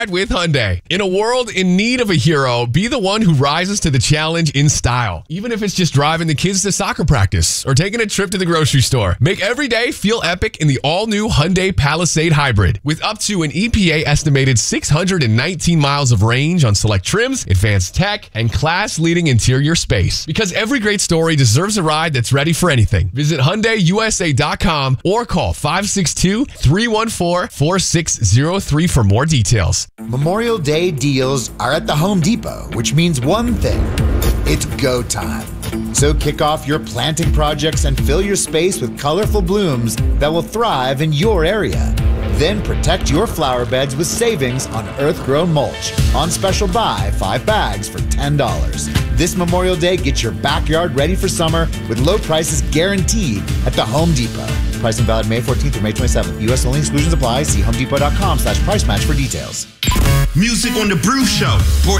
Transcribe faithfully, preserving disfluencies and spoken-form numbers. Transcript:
With Hyundai. In a world in need of a hero, be the one who rises to the challenge in style. Even if it's just driving the kids to soccer practice or taking a trip to the grocery store. Make every day feel epic in the all-new Hyundai Palisade Hybrid. With up to an E P A estimated six hundred nineteen miles of range on select trims, advanced tech, and class-leading interior space. Because every great story deserves a ride that's ready for anything. Visit Hyundai U S A dot com or call five six two, three one four, four six zero three for more details. Memorial Day deals are at the Home Depot, which means one thing: it's go time. So kick off your planting projects and fill your space with colorful blooms that will thrive in your area. Then protect your flower beds with savings on earth-grown mulch. On special buy, five bags for ten dollars. This Memorial Day, get your backyard ready for summer with low prices guaranteed at the Home Depot. Pricing valid May fourteenth through May twenty-seventh. U S only, exclusions apply. See homedepot dot com slash price match for details. Music on the Brew Show.